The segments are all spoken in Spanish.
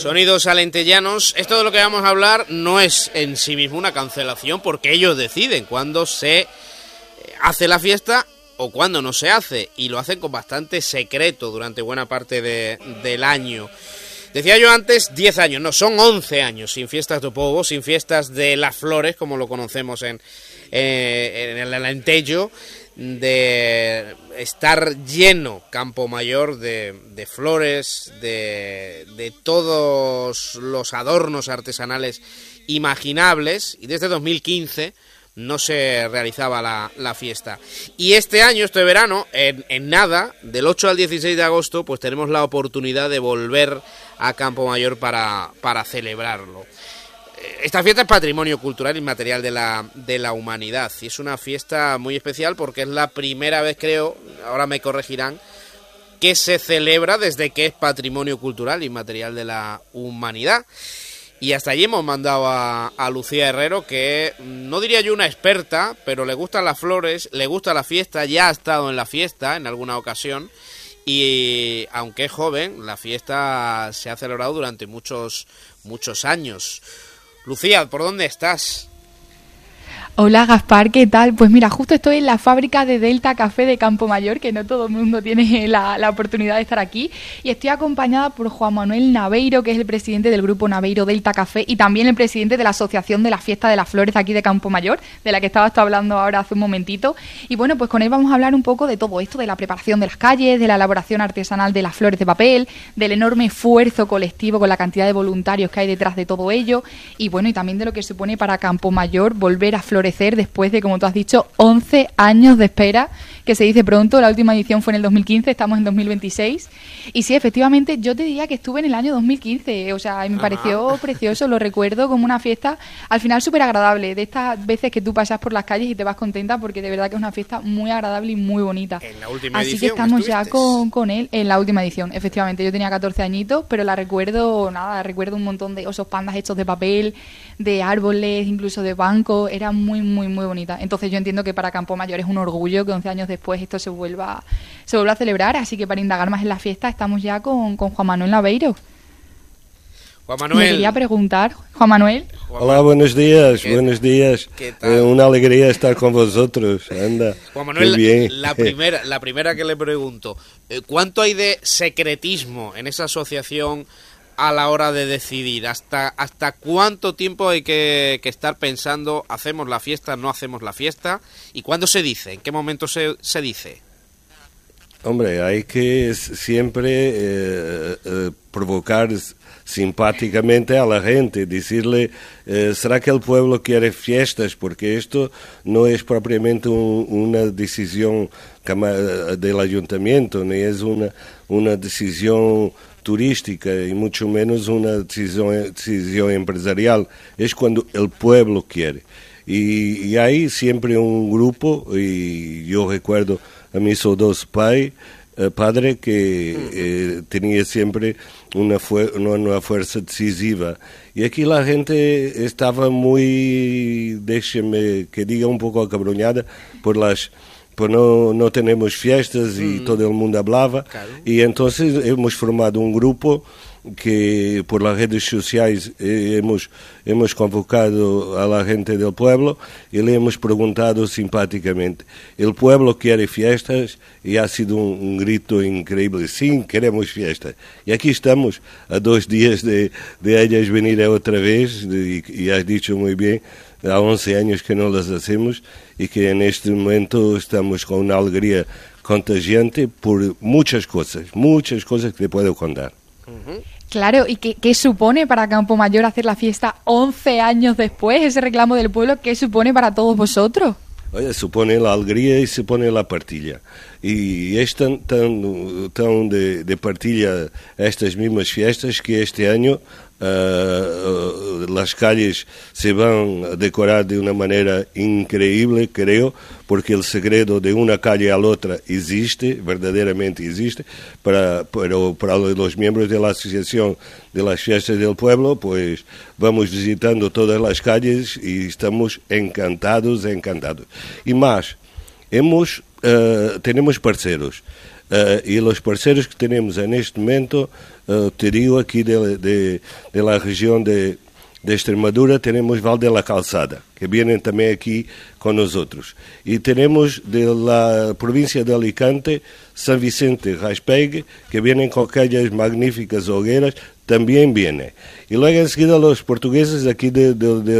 Sonidos alentellanos. Esto de lo que vamos a hablar no es en sí mismo una cancelación, porque ellos deciden cuándo se hace la fiesta o cuándo no se hace, y lo hacen con bastante secreto durante buena parte del año. Decía yo antes 10 años, no, son 11 años sin fiestas de Povo, sin fiestas de las flores, como lo conocemos en el Alentejo, de estar lleno Campo Mayor de flores, de todos los adornos artesanales imaginables, y desde 2015 no se realizaba la fiesta. Y este año, este verano, en nada, del 8 al 16 de agosto, pues tenemos la oportunidad de volver a Campo Mayor para celebrarlo. Esta fiesta es patrimonio cultural inmaterial de la humanidad, y es una fiesta muy especial porque es la primera vez, creo, ahora me corregirán, que se celebra desde que es patrimonio cultural inmaterial de la humanidad. Y hasta allí hemos mandado a Lucía Herrero, que no diría yo una experta, pero le gustan las flores, le gusta la fiesta, ya ha estado en la fiesta en alguna ocasión, y aunque es joven, la fiesta se ha celebrado durante muchos años. Lucía, ¿por dónde estás? Hola Gaspar, ¿qué tal? Pues mira, justo estoy en la fábrica de Delta Café de Campo Mayor, que no todo el mundo tiene la oportunidad de estar aquí, y estoy acompañada por Juan Manuel Naveiro, que es el presidente del grupo Naveiro Delta Café y también el presidente de la Asociación de la Fiesta de las Flores de aquí de Campo Mayor, de la que estabas tú hablando ahora hace un momentito. Y bueno, pues con él vamos a hablar un poco de todo esto, de la preparación de las calles, de la elaboración artesanal de las flores de papel, del enorme esfuerzo colectivo con la cantidad de voluntarios que hay detrás de todo ello, y bueno, y también de lo que supone para Campo Mayor volver a florecer después de, como tú has dicho, 11 años de espera, que se dice pronto. La última edición fue en el 2015, estamos en 2026. Y sí, efectivamente, yo te diría que estuve en el año 2015, o sea, me pareció precioso, lo recuerdo como una fiesta, al final súper agradable, de estas veces que tú pasas por las calles y te vas contenta, porque de verdad que es una fiesta muy agradable y muy bonita. En la última Así edición, que estamos ya con él en la última edición, efectivamente. Yo tenía 14 añitos, pero recuerdo un montón de osos pandas hechos de papel, de árboles, incluso de bancos, era muy bonita. Entonces yo entiendo que para Campo Mayor es un orgullo que 11 años después esto se vuelva a celebrar, así que para indagar más en la fiesta estamos ya con Juan Manuel Naveiro. Juan Manuel. Me quería preguntar, Juan Manuel. Hola, buenos días, buenos días. ¿Qué tal? Una alegría estar con vosotros, anda. Juan Manuel, qué bien. la primera que le pregunto, ¿cuánto hay de secretismo en esa asociación a la hora de decidir? ¿Hasta cuánto tiempo hay que estar pensando, hacemos la fiesta, no hacemos la fiesta? ¿Y cuándo se dice? ¿En qué momento se dice? Hombre, hay que siempre provocar simpáticamente a la gente, decirle, ¿será que el pueblo quiere fiestas? Porque esto no es propiamente una decisión del ayuntamiento, ni es una decisión turística y mucho menos una decisión empresarial. Es cuando el pueblo quiere. Y hay siempre un grupo, y yo recuerdo a mis dos padre que tenía siempre una fuerza decisiva. Y aquí la gente estaba muy, déjeme que diga, un poco acabronada por no tenemos fiestas y todo el mundo hablaba. Claro. Y entonces hemos formado un grupo que por las redes sociales hemos convocado a la gente del pueblo y le hemos preguntado simpáticamente, ¿el pueblo quiere fiestas? Y ha sido un grito increíble, sí, queremos fiestas. Y aquí estamos, a 2 días de ellas venir otra vez, y has dicho muy bien, há 11 años que no las hacemos y que en este momento estamos con una alegría contagiante por muchas cosas que te puedo contar. Claro, ¿y qué supone para Campo Mayor hacer la fiesta 11 años después? Ese reclamo del pueblo, ¿qué supone para todos vosotros? Oye, supone la alegría y supone la partilla. Y es tan de partilla estas mismas fiestas que este año las calles se van a decorar de una manera increíble, creo, porque el secreto de una calle a la otra existe, verdaderamente existe, pero para los miembros de la Asociación de las Fiestas del Pueblo, pues vamos visitando todas las calles y estamos encantados. Y más, tenemos parceros. y los parceros que tenemos en este momento, te digo aquí de la región de Extremadura, tenemos Val de la Calzada, que vienen también aquí con nosotros. Y tenemos de la provincia de Alicante, San Vicente Raspegue, que vienen con aquellas magníficas hogueras, también viene. Y luego enseguida los portugueses aquí del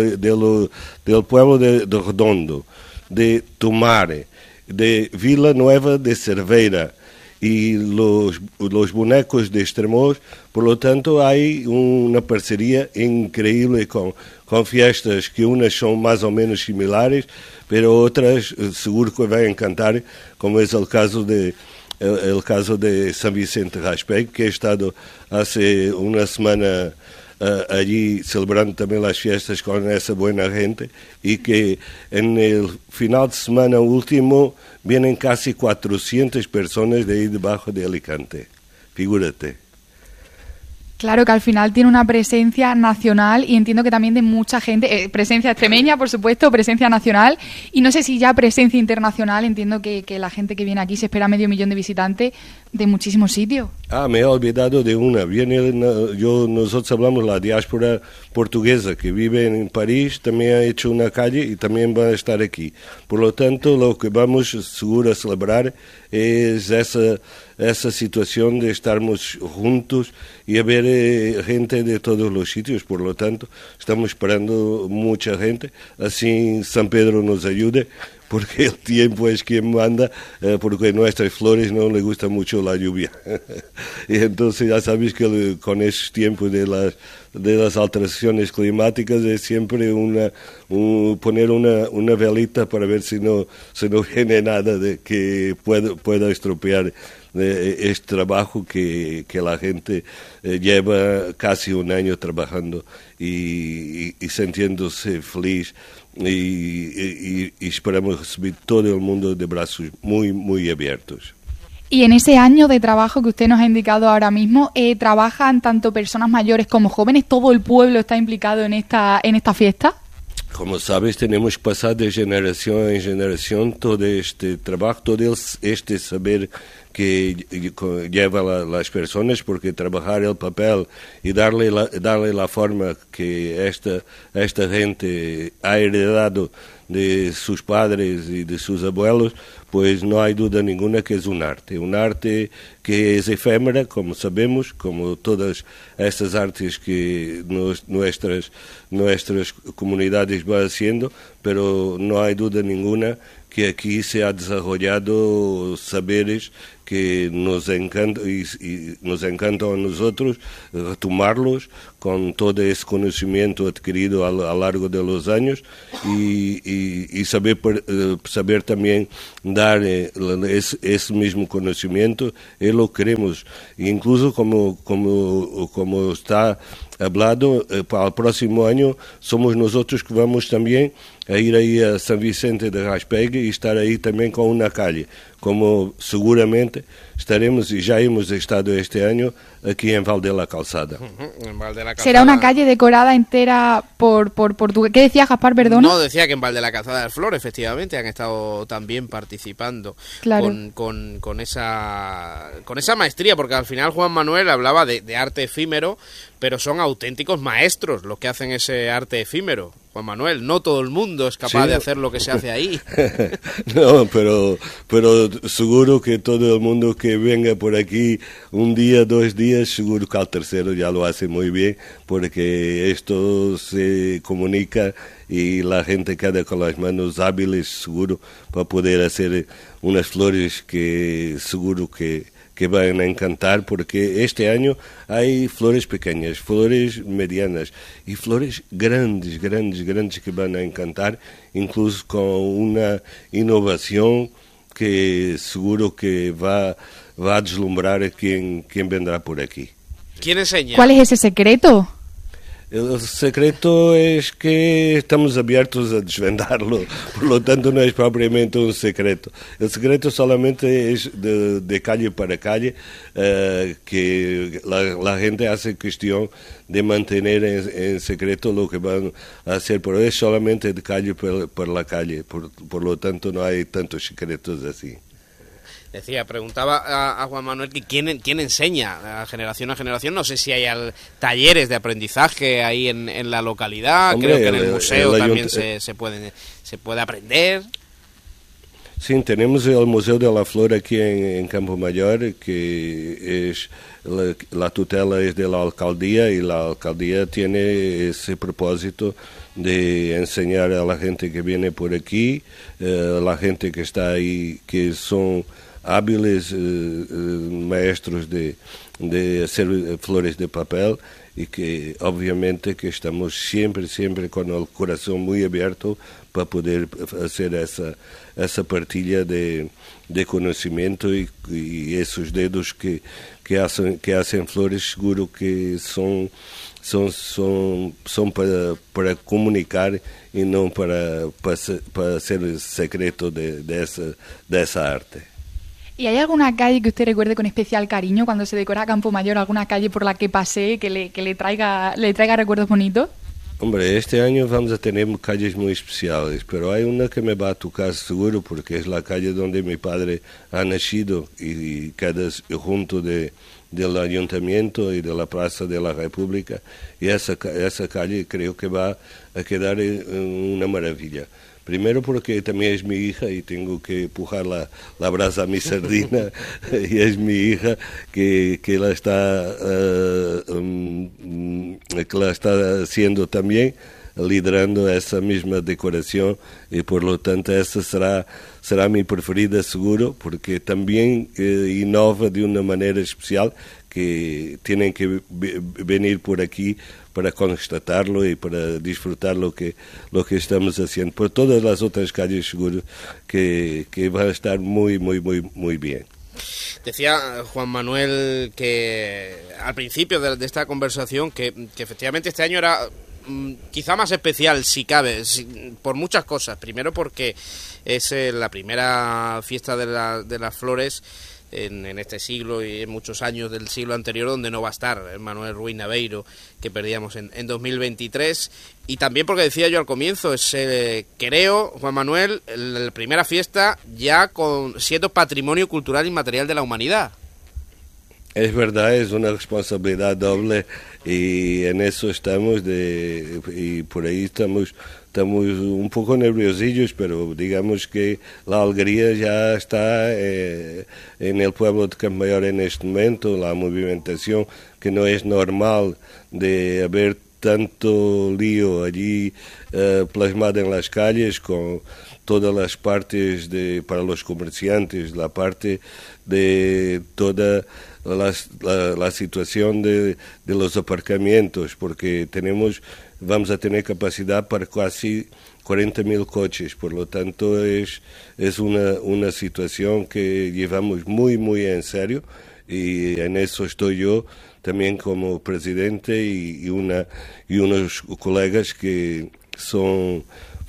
pueblo de Redondo, de Tomare, de Vila Nueva de Cerveira, y los bonecos de Estremoz. Por lo tanto, hay una parcería increíble con fiestas que unas son más o menos similares, pero otras seguro que van a encantar, como es el caso de San Vicente Raspegue, que he estado hace una semana allí celebrando también las fiestas con esa buena gente, y que en el final de semana último vienen casi 400 personas de ahí debajo de Alicante. Figúrate. Claro que al final tiene una presencia nacional y entiendo que también de mucha gente, presencia extremeña, por supuesto, presencia nacional, y no sé si ya presencia internacional. Entiendo que la gente que viene aquí se espera 500.000 de visitantes de muchísimos sitios. Me he olvidado de una. Nosotros hablamos la diáspora portuguesa que vive en París, también ha hecho una calle y también va a estar aquí. Por lo tanto, lo que vamos seguro a celebrar es esa situación de estarmos juntos y a ver gente de todos los sitios. Por lo tanto, estamos esperando mucha gente. Así San Pedro nos ayude, porque el tiempo es quien manda, porque a nuestras flores no le gusta mucho la lluvia. Y entonces ya sabéis que con esos tiempos de las alteraciones climáticas es siempre poner una velita para ver si no viene nada de que pueda estropear este trabajo que la gente lleva casi un año trabajando y sintiéndose feliz. Y esperamos recibir todo el mundo de brazos muy, muy abiertos. Y en ese año de trabajo que usted nos ha indicado ahora mismo, ¿trabajan tanto personas mayores como jóvenes? ¿Todo el pueblo está implicado en esta fiesta? Como sabes, tenemos que pasar de generación en generación todo este trabajo, todo este saber que lleva las personas, porque trabajar el papel y darle la forma que esta gente ha heredado de sus padres y de sus abuelos, pues no hay duda ninguna que es un arte que es efímera, como sabemos, como todas estas artes que nuestras comunidades van haciendo, pero no hay duda ninguna que aquí se ha desarrollado saberes que nos encantan y nos encantan a nosotros retomarlos con todo ese conocimiento adquirido a lo largo de los años y saber también dar ese mismo conocimiento, y lo queremos. Incluso como está hablado, para el próximo año somos nosotros que vamos también a ir ahí a San Vicente de Raspegue y estar ahí también con una calle, como seguramente estaremos y ya hemos estado este año aquí en Val de la Calzada. En Val de la Calzada. ¿Será una calle decorada entera por portugués? ¿Qué decía Gaspar, perdón? No, decía que en Val de la Calzada del Flor, efectivamente, han estado también participando, claro, con esa maestría, porque al final Juan Manuel hablaba de arte efímero, pero son auténticos maestros los que hacen ese arte efímero. Juan Manuel, no todo el mundo es capaz de hacer lo que se hace ahí. No, pero seguro que todo el mundo que venga por aquí un día, 2 días, seguro que al tercero ya lo hace muy bien, porque esto se comunica y la gente queda con las manos hábiles, seguro, para poder hacer unas flores que seguro que van a encantar, porque este año hay flores pequeñas, flores medianas y flores grandes que van a encantar, incluso con una innovación que seguro que va a deslumbrar a quien vendrá por aquí. ¿Quién enseña? ¿Cuál es ese secreto? El secreto es que estamos abiertos a desvendarlo, por lo tanto no es propiamente un secreto. El secreto solamente es de calle para calle, que la gente hace cuestión de mantener en secreto lo que van a hacer, pero es solamente de calle por la calle, por lo tanto no hay tantos secretos así. Preguntaba a Juan Manuel que quién enseña a generación. No sé si hay talleres de aprendizaje ahí en la localidad. Hombre, creo que en el museo también se puede aprender. Sí, tenemos el Museo de la Flor aquí en Campo Mayor, que es la tutela es de la alcaldía, y la alcaldía tiene ese propósito de enseñar a la gente que viene por aquí, la gente que está ahí, que son hábiles maestros de hacer flores de papel, y que obviamente que estamos siempre con el corazón muy abierto para poder hacer esa partilla de conocimiento, y esos dedos que hacen flores, seguro que son para comunicar y no para ser el secreto de esa arte. ¿Y hay alguna calle que usted recuerde con especial cariño cuando se decora Campo Mayor, alguna calle por la que pasee que le traiga recuerdos bonitos? Hombre, este año vamos a tener calles muy especiales, pero hay una que me va a tocar seguro, porque es la calle donde mi padre ha nacido y queda junto del Ayuntamiento y de la Plaza de la República, y esa calle creo que va a quedar una maravilla. Primero porque también es mi hija y tengo que empujar la brasa a mi sardina, y es mi hija que la está haciendo también, liderando esa misma decoración, y por lo tanto esa será mi preferida seguro, porque también innova de una manera especial, que tienen que venir por aquí para constatarlo y para disfrutar lo que estamos haciendo. Por todas las otras calles seguro que va a estar muy bien. Decía Juan Manuel que al principio de esta conversación que efectivamente este año era quizá más especial, si cabe, por muchas cosas. Primero porque es la primera fiesta de las flores en este siglo y en muchos años del siglo anterior, donde no va a estar Manuel Ruiz Naveiro, que perdíamos en 2023, y también porque decía yo al comienzo, es creo, Juan Manuel, la primera fiesta ya siendo patrimonio cultural inmaterial de la humanidad. Es verdad, es una responsabilidad doble, y en eso estamos, y por ahí estamos un poco nerviosillos, pero digamos que la alegría ya está en el pueblo de Campo Mayor en este momento, la movimentación que no es normal de haber tanto lío allí plasmado en las calles, con todas las partes para los comerciantes, la parte de toda la situación de los aparcamientos, porque vamos a tener capacidad para casi 40.000 coches, por lo tanto es una situación que llevamos muy en serio, y en eso estoy yo también como presidente y unos colegas que son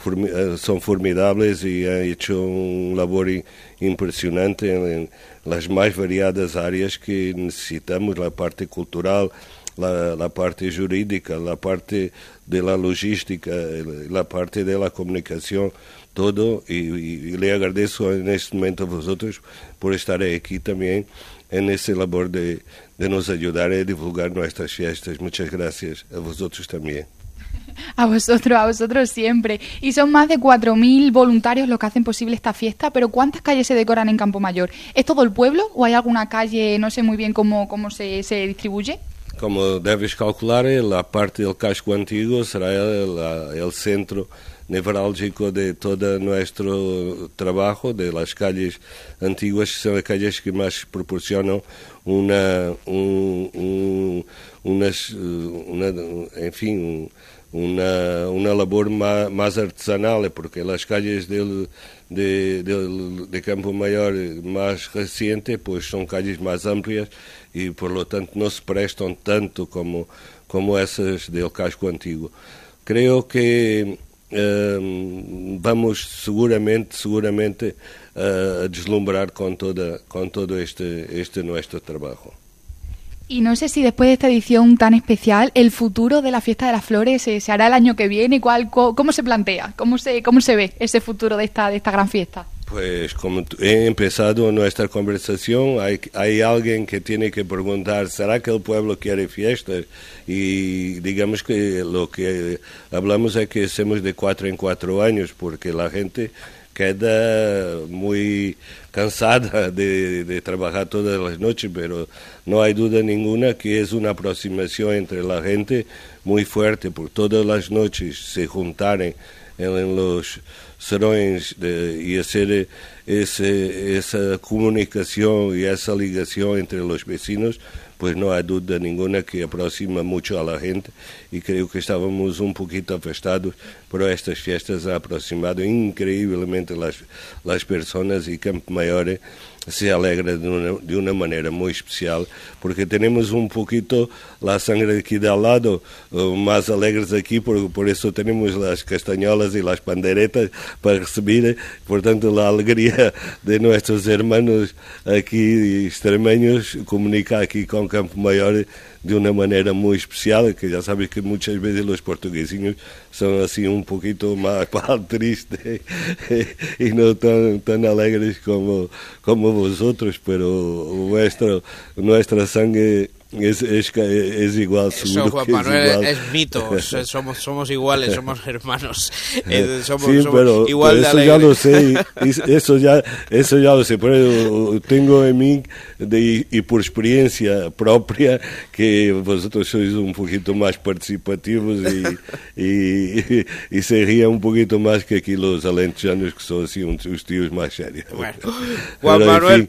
formidables y han hecho una labor impresionante en las más variadas áreas que necesitamos, la parte cultural, la parte jurídica, la parte de la logística, la parte de la comunicación, todo, y le agradezco en este momento a vosotros por estar aquí también en esa labor de nos ayudar a divulgar nuestras fiestas. Muchas gracias a vosotros también. A vosotros siempre. Y son más de 4.000 voluntarios los que hacen posible esta fiesta, pero ¿cuántas calles se decoran en Campo Mayor? ¿Es todo el pueblo o hay alguna calle, no sé muy bien cómo se distribuye? Como debes calcular, la parte del casco antiguo será el centro nevrálgico de todo nuestro trabajo, de las calles antiguas, que son las calles que más proporcionan una labor más artesanal, porque las calles de Campo Mayor más reciente pues son calles más amplias y por lo tanto no se prestan tanto como esas del casco antiguo. Creo que vamos seguramente a deslumbrar con todo este nuestro trabajo. Y no sé si después de esta edición tan especial, el futuro de la Fiesta de las Flores se hará el año que viene. ¿Cómo se plantea? ¿Cómo se ve ese futuro de esta gran fiesta? Pues como he empezado nuestra conversación, hay alguien que tiene que preguntar, ¿será que el pueblo quiere fiestas? Y digamos que lo que hablamos es que hacemos de 4 en 4 años, porque la gente queda muy cansada de trabajar todas las noches, pero no hay duda ninguna que es una aproximación entre la gente muy fuerte, por todas las noches se juntaren en los salones y hacer esa comunicación y esa ligación entre los vecinos, pues no hay duda ninguna que aproxima mucho a la gente, y creo que estábamos un poquito afastados, pero estas fiestas han aproximado increíblemente las personas, y Campo Maior se alegra de una manera muy especial, porque tenemos un poquito la sangre aquí de al lado, más alegres aquí, por eso tenemos las castañolas y las panderetas para recibir, portanto la alegría de nuestros hermanos aquí extremeños comunica aquí con Campo Maior de una manera muy especial, que ya sabes que muchas veces los portugueses son así un poquito más tristes y no tan alegres como vosotros, pero nuestra sangre es igual. Eso, Juan Manuel, igual. es mito, somos iguales, somos hermanos, somos pero igual de eso alegres. ya lo sé, eso ya lo sé, pero tengo en mí y por experiencia propia que vosotros sois un poquito más participativos y se rían un poquito más que aquí los alentejanos, que son así unos tíos más serios. Bueno, Juan Manuel,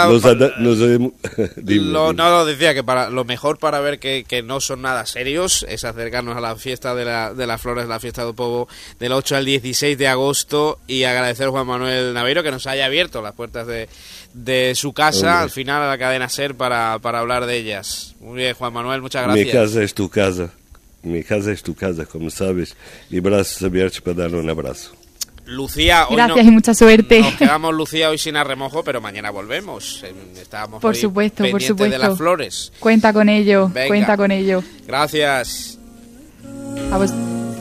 dime. No, decía que lo mejor para ver que no son nada serios es acercarnos a la fiesta de las flores, la fiesta del Pobo, del 8 al 16 de agosto, y agradecer a Juan Manuel Naveiro que nos haya abierto las puertas de su casa, al final a la cadena SER, para hablar de ellas. Muy bien, Juan Manuel, muchas gracias. Mi casa es tu casa. Mi casa es tu casa, como sabes, y brazos abiertos para darle un abrazo. Lucía, hoy gracias y mucha suerte. Nos quedamos, Lucía, hoy sin arremojo, pero mañana volvemos. Estábamos por supuesto, pendientes de las flores. Cuenta con ello, Venga. cuenta con ello. Gracias. A vos.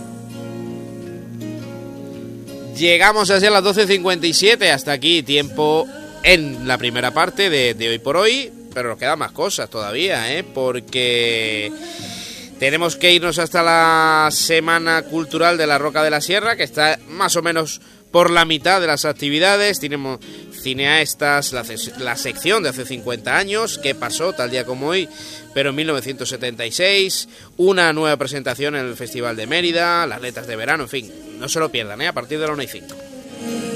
Llegamos así a las 12:57, hasta aquí tiempo en la primera parte de Hoy por Hoy, pero nos quedan más cosas todavía, porque tenemos que irnos hasta la Semana Cultural de la Roca de la Sierra, que está más o menos por la mitad de las actividades. Tenemos cineastas, la sección de hace 50 años, que pasó tal día como hoy, pero en 1976, una nueva presentación en el Festival de Mérida, las letras de verano, en fin, no se lo pierdan, a partir de la 1:05.